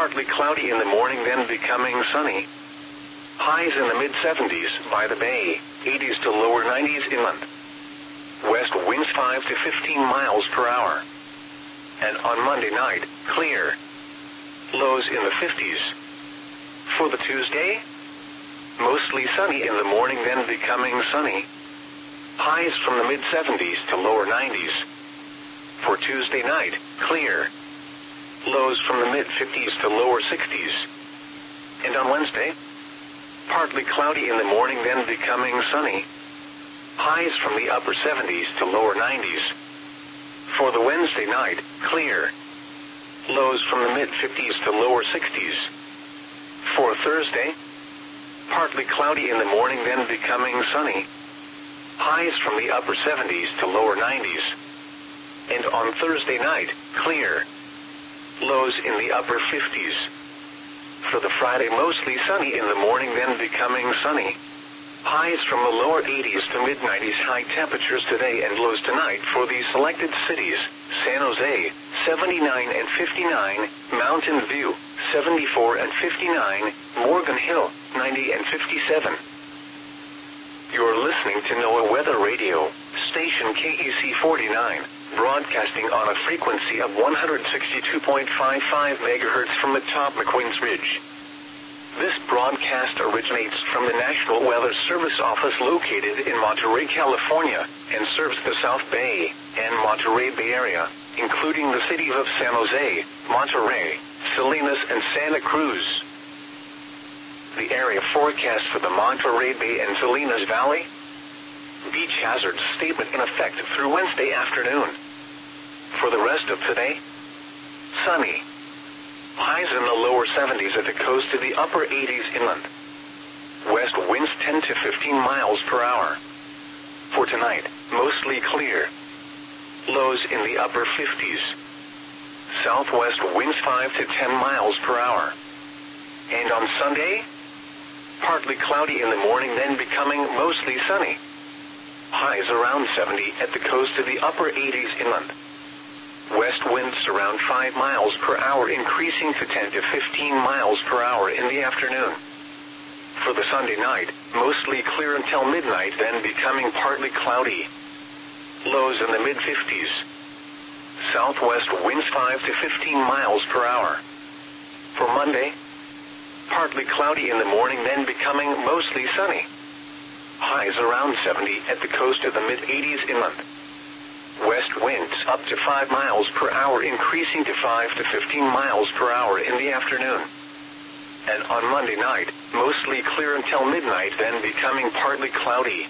partly cloudy in the morning, then becoming sunny. Highs in the mid-70s by the bay, 80s to lower 90s inland. West winds 5 to 15 miles per hour. And on Monday night, clear. Lows in the 50s. For the Tuesday, mostly sunny in the morning, then becoming sunny. Highs from the mid-70s to lower 90s. For Tuesday night, clear. Lows from the mid-50s to lower 60s. And on Wednesday, partly cloudy in the morning, then becoming sunny. Highs from the upper 70s to lower 90s. For the Wednesday night, clear. Lows from the mid-50s to lower 60s. For Thursday, partly cloudy in the morning, then becoming sunny. Highs from the upper 70s to lower 90s. And on Thursday night, clear. Lows in the upper 50s. For the Friday, mostly sunny in the morning, then becoming sunny. Highs from the lower 80s to mid-90s. High temperatures today and lows tonight for these selected cities: San Jose, 79 and 59, Mountain View, 74 and 59, Morgan Hill, 90 and 57. You're listening to NOAA Weather Radio, station KEC 49, broadcasting on a frequency of 162.55 MHz from atop McQueen's Ridge. This broadcast originates from the National Weather Service office located in Monterey, California, and serves the South Bay and Monterey Bay Area, including the cities of San Jose, Monterey, Salinas, and Santa Cruz. The area forecast for the Monterey Bay and Salinas Valley. Beach hazard statement in effect through Wednesday afternoon. For the rest of today, sunny. Highs in the lower 70s at the coast to the upper 80s inland. West winds 10 to 15 miles per hour. For tonight, mostly clear. Lows in the upper 50s. Southwest winds 5 to 10 miles per hour. And on Sunday, partly cloudy in the morning, then becoming mostly sunny. Highs around 70 at the coast to the upper 80s inland. West winds around 5 miles per hour, increasing to 10 to 15 miles per hour in the afternoon. For the Sunday night, mostly clear until midnight, then becoming partly cloudy. Lows in the mid-50s. Southwest winds 5 to 15 miles per hour. For Monday, partly cloudy in the morning, then becoming mostly sunny. Highs around 70 at the coast of the mid-80s inland. West winds up to 5 miles per hour, increasing to 5 to 15 miles per hour in the afternoon. And on Monday night, mostly clear until midnight, then becoming partly cloudy.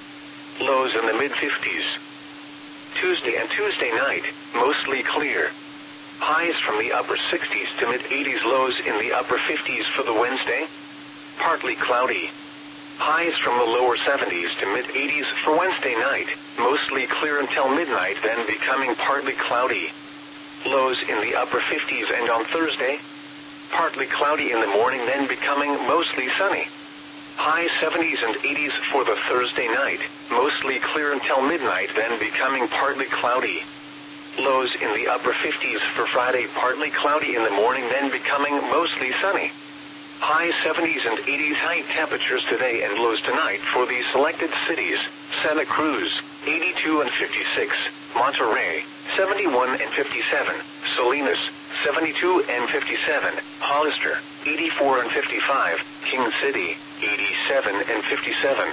Lows in the mid-50s. Tuesday and Tuesday night, mostly clear. Highs from the upper 60s to mid-80s, lows in the upper 50s for the Wednesday. Partly cloudy. Highs from the lower 70s to mid-80s for Wednesday night, mostly clear until midnight, then becoming partly cloudy. Lows in the upper 50s, and on Thursday, partly cloudy in the morning, then becoming mostly sunny. High 70s and 80s for the Thursday night, mostly clear until midnight, then becoming partly cloudy. Lows in the upper 50s for Friday, partly cloudy in the morning, then becoming mostly sunny. High 70s and 80s. High temperatures today and lows tonight for these selected cities: Santa Cruz, 82 and 56, Monterey, 71 and 57, Salinas, 72 and 57, Hollister, 84 and 55, King City, 87 and 57.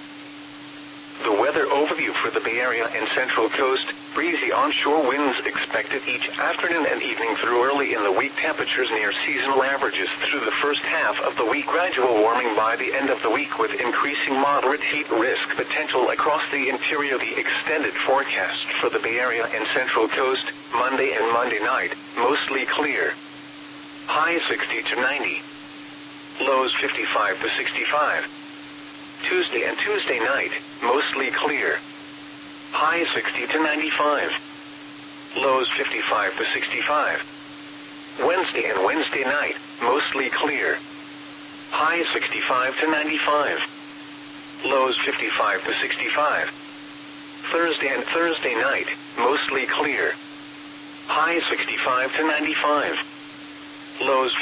The weather overview for the Bay Area and Central Coast: breezy onshore winds expected each afternoon and evening through early in the week. Temperatures near seasonal averages through the first half of the week. Gradual warming by the end of the week with increasing moderate heat risk potential across the interior. The extended forecast for the Bay Area and Central Coast: Monday and Monday night, mostly clear. High 60 to 90. Lows 55 to 65. Tuesday and Tuesday night, mostly clear. High 60 to 95. Lows 55 to 65. Wednesday and Wednesday night, mostly clear. High 65 to 95. Lows 55 to 65. Thursday and Thursday night, mostly clear. High 65 to 95. Lows